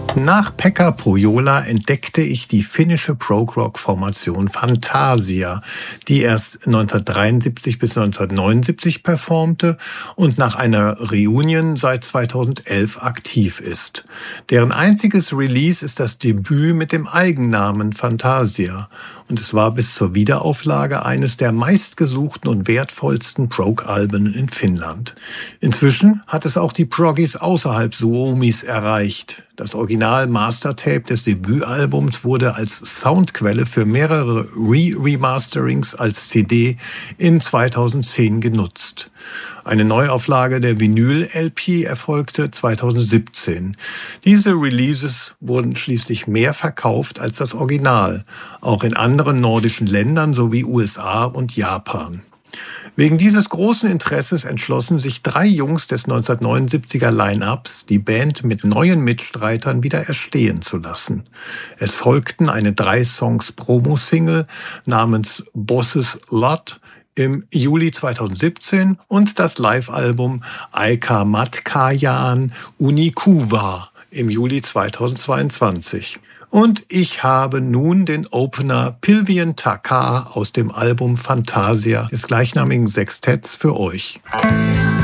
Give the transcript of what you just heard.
Nach Pekka Pohjola entdeckte ich die finnische Prog-Rock-Formation Fantasia, die erst 1973 bis 1979 performte und nach einer Reunion seit 2011 aktiv ist. Deren einziges Release ist das Debüt mit dem Eigennamen Fantasia und es war bis zur Wiederauflage eines der meistgesuchten und wertvollsten Prog-Alben in Finnland. Inzwischen hat es auch die Proggies außerhalb Suomis erreicht. Das Original-Mastertape des Debütalbums wurde als Soundquelle für mehrere Remasterings als CD in 2010 genutzt. Eine Neuauflage der Vinyl-LP erfolgte 2017. Diese Releases wurden schließlich mehr verkauft als das Original, auch in anderen nordischen Ländern sowie USA und Japan. Wegen dieses großen Interesses entschlossen sich 3 Jungs des 1979er Line-Ups, die Band mit neuen Mitstreitern wieder erstehen zu lassen. Es folgten eine 3-Songs-Promo-Single namens Bosses Lot im Juli 2017 und das Live-Album Aika Matkajan Unikuva im Juli 2022. Und ich habe nun den Opener Pilvien Takaa aus dem Album Fantasia des gleichnamigen Sextetts für euch.